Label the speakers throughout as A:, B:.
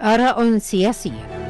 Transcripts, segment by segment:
A: آراء سياسية.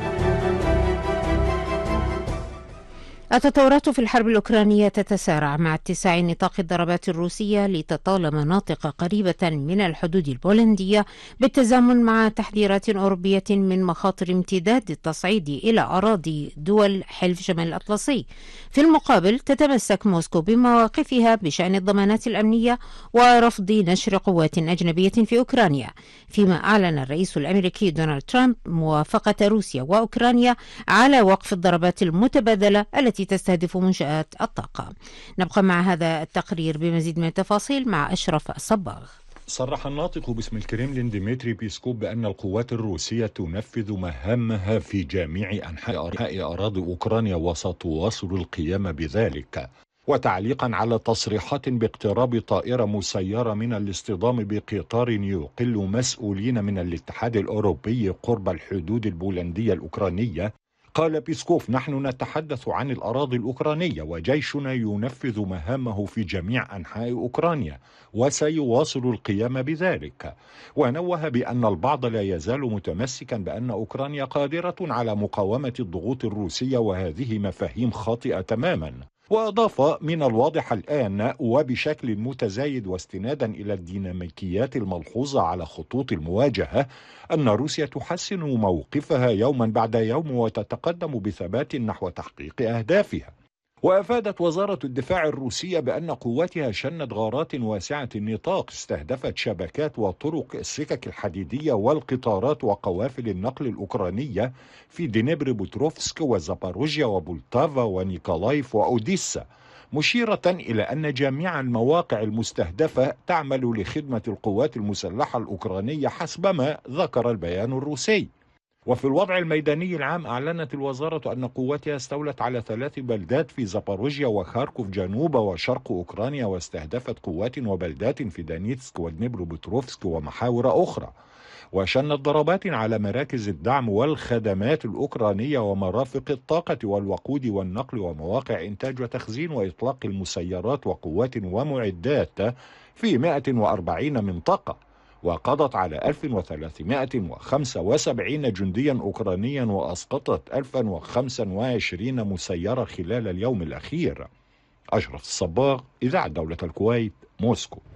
A: التطورات في الحرب الأوكرانية تتسارع مع اتساع نطاق الضربات الروسية لتطال مناطق قريبة من الحدود البولندية، بالتزامن مع تحذيرات أوروبية من مخاطر امتداد التصعيد إلى أراضي دول حلف شمال الأطلسي. في المقابل تتمسك موسكو بمواقفها بشأن الضمانات الأمنية ورفض نشر قوات أجنبية في أوكرانيا، فيما أعلن الرئيس الأمريكي دونالد ترامب موافقة روسيا وأوكرانيا على وقف الضربات المتبادلة التي تستهدف منشآت الطاقة. نبقى مع هذا التقرير بمزيد من التفاصيل مع أشرف الصباغ.
B: صرح الناطق باسم الكرملين ديمتري بيسكوف بأن القوات الروسية تنفذ مهامها في جميع أنحاء أراضي أوكرانيا وستواصل القيام بذلك. وتعليقا على تصريحات باقتراب طائرة مسيرة من الاصطدام بقطار يقل مسؤولين من الاتحاد الأوروبي قرب الحدود البولندية الأوكرانية، قال بيسكوف: نحن نتحدث عن الأراضي الأوكرانية وجيشنا ينفذ مهامه في جميع أنحاء أوكرانيا وسيواصل القيام بذلك. ونوه بأن البعض لا يزال متمسكا بأن أوكرانيا قادرة على مقاومة الضغوط الروسية، وهذه مفاهيم خاطئة تماما. وأضاف: من الواضح الآن وبشكل متزايد واستنادا إلى الديناميكيات الملحوظة على خطوط المواجهة أن روسيا تحسن موقفها يوما بعد يوم وتتقدم بثبات نحو تحقيق أهدافها. وأفادت وزارة الدفاع الروسية بأن قواتها شنت غارات واسعة النطاق استهدفت شبكات وطرق السكك الحديدية والقطارات وقوافل النقل الأوكرانية في دنيبر بوتروفسك وزاباروجيا وبولتافا ونيكولايف وأوديسا، مشيرة إلى أن جميع المواقع المستهدفة تعمل لخدمة القوات المسلحة الأوكرانية حسب ما ذكر البيان الروسي. وفي الوضع الميداني العام، أعلنت الوزارة أن قواتها استولت على 3 بلدات في زاباروجيا وخاركوف جنوب وشرق أوكرانيا، واستهدفت قوات وبلدات في دانيتسك ودنيبرو بتروفسك ومحاور أخرى، وشنت ضربات على مراكز الدعم والخدمات الأوكرانية ومرافق الطاقة والوقود والنقل ومواقع إنتاج وتخزين وإطلاق المسيرات وقوات ومعدات في 140 منطقة، وقضت على 1375 جنديا أوكرانيا وأسقطت 1025 مسيرة خلال اليوم الأخير. أشرف الصباغ، إذاعة دولة الكويت، موسكو.